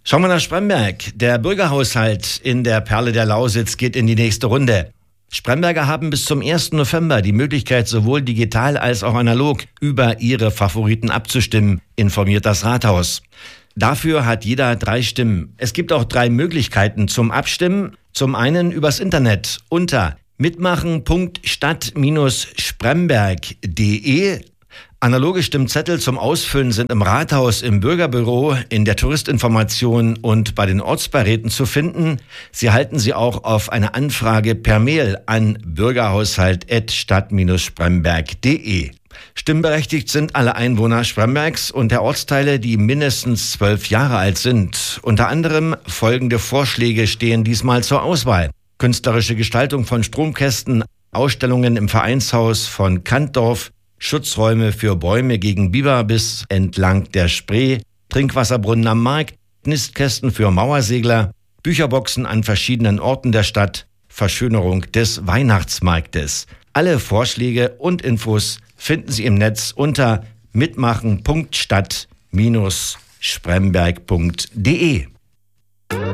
Schauen wir nach Spremberg. Der Bürgerhaushalt in der Perle der Lausitz geht in die nächste Runde. Spremberger haben bis zum 1. November die Möglichkeit, sowohl digital als auch analog über ihre Favoriten abzustimmen, informiert das Rathaus. Dafür hat jeder 3 Stimmen. Es gibt auch 3 Möglichkeiten zum Abstimmen. Zum einen übers Internet unter mitmachen.stadt-spremberg.de. Analoge Stimmzettel zum Ausfüllen sind im Rathaus, im Bürgerbüro, in der Touristinformation und bei den Ortsbeiräten zu finden. Sie halten sie auch auf eine Anfrage per Mail an bürgerhaushalt@stadt-spremberg.de. Stimmberechtigt sind alle Einwohner Sprembergs und der Ortsteile, die mindestens 12 Jahre alt sind. Unter anderem folgende Vorschläge stehen diesmal zur Auswahl: künstlerische Gestaltung von Stromkästen, Ausstellungen im Vereinshaus von Kantdorf, Schutzräume für Bäume gegen Biberbiss entlang der Spree, Trinkwasserbrunnen am Markt, Nistkästen für Mauersegler, Bücherboxen an verschiedenen Orten der Stadt, Verschönerung des Weihnachtsmarktes. Alle Vorschläge und Infos finden Sie im Netz unter mitmachen.stadt-spremberg.de.